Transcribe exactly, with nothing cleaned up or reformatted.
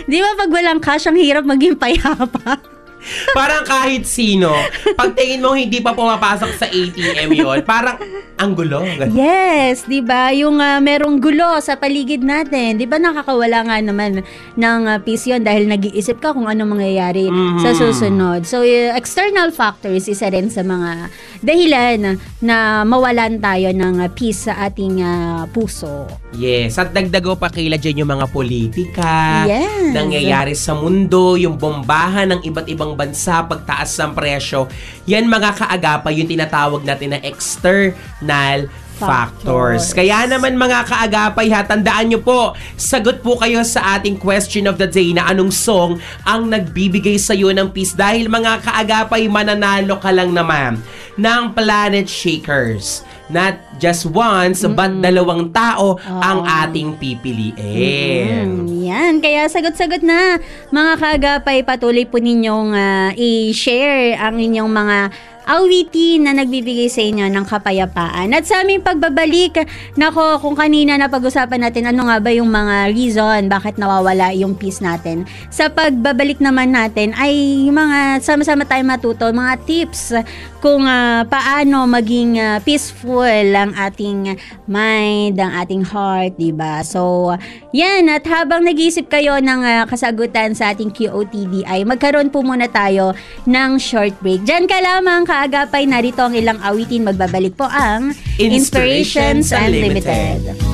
Di ba pag walang cash, ang hirap maging payapa? Parang kahit sino, pag tingin mo hindi pa pumapasok sa A T M yon, parang ang gulo. Yes, 'di ba? Yung uh, merong gulo sa paligid natin, 'di ba nakakawala nga naman ng uh, peace yun dahil nag-iisip ka kung ano mangyayari mm-hmm. sa susunod. So uh, external factors isa rin sa mga dahilan na mawalan tayo ng uh, peace sa ating uh, puso. Yes, at dagdago pa kaila dyan yung mga politika, yes. nangyayari sa mundo, yung bombahan ng iba't ibang bansa, pagtaas ng presyo, yan mga kaagapay yung tinatawag natin na external factors. Kaya naman mga kaagapay ha, tandaan nyo po, sagot po kayo sa ating question of the day na anong song ang nagbibigay sa iyo ng peace. Dahil mga kaagapay, mananalo ka lang naman ng Planet Shakers. Not just once, mm-hmm. but dalawang tao oh. ang ating pipiliin. Mm-hmm. Yan, kaya sagot-sagot na mga kaagapay, patuloy po ninyong uh, i-share ang inyong mga awitin na nagbibigay sa inyo ng kapayapaan. At sa aming pagbabalik, nako, kung kanina na pag-usapan natin ano nga ba yung mga reason bakit nawawala yung peace natin. Sa pagbabalik naman natin ay mga sama-sama tayo matuto, mga tips kung uh, paano maging uh, peaceful ang ating mind, ang ating heart, diba? So, yan. At habang nag-iisip kayo ng uh, kasagutan sa ating Q O T D I, magkaroon po muna tayo ng short break. Diyan ka lamang, kaagapay, narito ang ilang awitin. Magbabalik po ang Inspirations Unlimited.